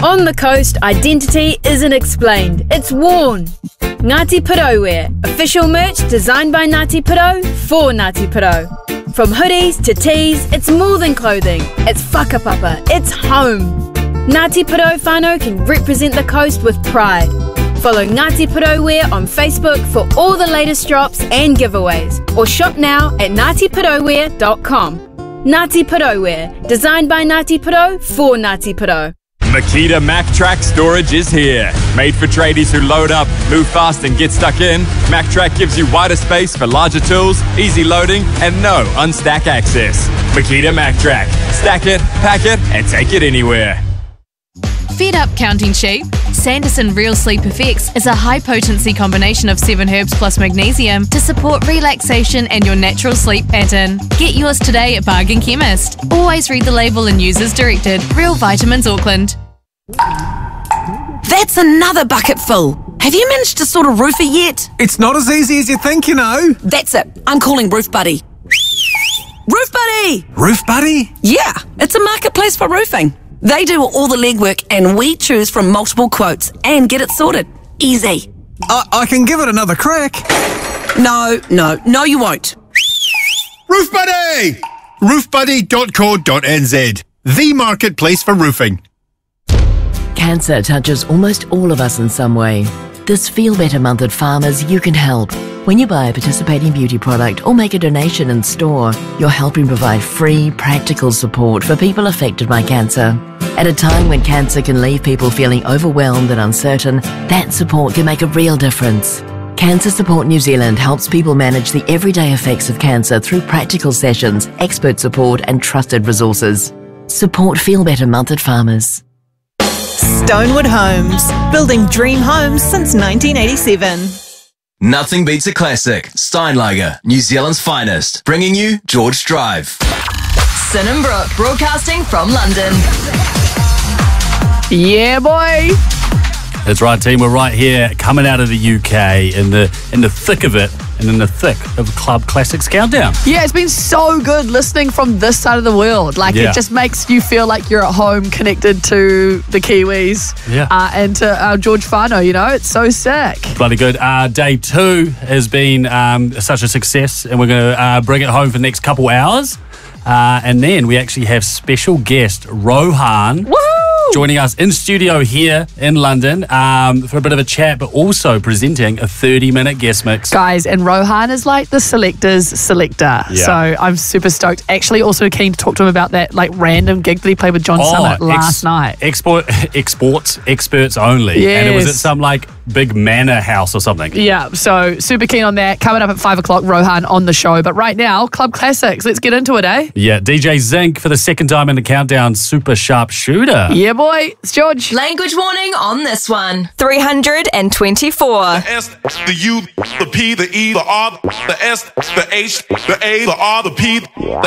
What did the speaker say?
On the coast, identity isn't explained, it's worn. Ngāti Porou wear, official merch designed by Ngāti Porou for Ngāti Porou. From hoodies to tees, it's more than clothing, it's whakapapa, it's home. Ngāti Porou whānau can represent the coast with pride. Follow Ngāti Porou Wear on Facebook for all the latest drops and giveaways, or shop now at ngatiporouwear.com. Ngāti Porou Wear, designed by Ngāti Porou for Ngāti Porou. Makita MacTrack Storage is here. Made for tradies who load up, move fast and get stuck in, MacTrack gives you wider space for larger tools, easy loading and no unstack access. Makita MacTrack. Stack it, pack it and take it anywhere. Fed up counting sheep? Sanderson Real Sleep Effects is a high-potency combination of 7 herbs plus magnesium to support relaxation and your natural sleep pattern. Get yours today at Bargain Chemist. Always read the label and use as directed. Real Vitamins Auckland. That's another bucket full. Have you managed to sort a roofer yet? It's not as easy as you think, you know. That's it. I'm calling Roof Buddy. Roof Buddy! Roof Buddy? Yeah, it's a marketplace for roofing. They do all the legwork and we choose from multiple quotes and get it sorted. Easy. I can give it another crack. No, you won't. Roof Buddy! roofbuddy.co.nz, the marketplace for roofing. Cancer touches almost all of us in some way. This Feel Better month at Farmers, you can help. When you buy a participating beauty product or make a donation in store, you're helping provide free, practical support for people affected by cancer. At a time when cancer can leave people feeling overwhelmed and uncertain, that support can make a real difference. Cancer Support New Zealand helps people manage the everyday effects of cancer through practical sessions, expert support and trusted resources. Support Feel Better month at Farmers. Stonewood Homes, building dream homes since 1987. Nothing beats a classic. Steinlager, New Zealand's finest. Bringing you George Drive. Sin and Brooke, broadcasting from London. Yeah, boy. That's right, team. We're right here, coming out of the UK in the thick of it, and in the thick of Club Classics Countdown. Yeah, it's been so good listening from this side of the world. It just makes you feel like you're at home, connected to the Kiwis and to our George Whānau, you know? It's so sick. Bloody good. Day 2 has been such a success, and we're going to bring it home for the next couple hours. And then we actually have special guest Rohan. Woohoo! Joining us in studio here in London for a bit of a chat, but also presenting a 30-minute guest mix. Guys, and Rohan is like the selector's selector. Yeah. So I'm super stoked. Actually, also keen to talk to him about that random gig that he played with John Summit last night. Experts only. Yes. And it was at some big manor house or something. Yeah, so super keen on that. Coming up at 5 o'clock, Rohan on the show. But right now, Club Classics. Let's get into it, eh? Yeah, DJ Zinc for the second time in the countdown, super sharp shooter. Yeah, boy. It's George. Language warning on this one. 324. The S, the U, the P, the E, the R, the S, the H, the A, the R, the P, the